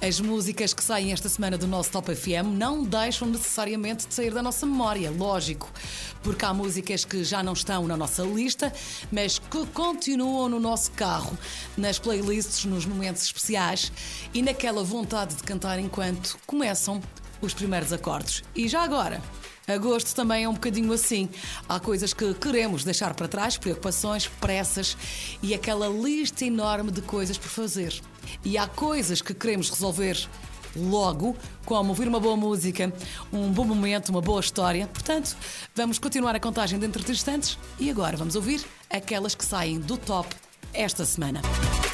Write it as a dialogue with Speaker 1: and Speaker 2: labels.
Speaker 1: As músicas que saem esta semana do nosso Top FM não deixam necessariamente de sair da nossa memória, lógico, porque há músicas que já não estão na nossa lista, mas que continuam no nosso carro, nas playlists, nos momentos especiais e naquela vontade de cantar enquanto começam os primeiros acordes. E já agora, agosto também é um bocadinho assim. Há coisas que queremos deixar para trás, preocupações, pressas e aquela lista enorme de coisas por fazer. E há coisas que queremos resolver logo, como ouvir uma boa música, um bom momento, uma boa história. Portanto, vamos continuar a contagem dentro de instantes e agora vamos ouvir aquelas que saem do top esta semana.